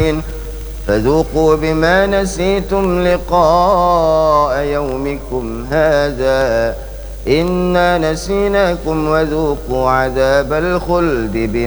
مهين فذوقوا بما نسيتم لقاء يومكم هذا إنا نسيناكم وذوقوا عذاب الخلد بما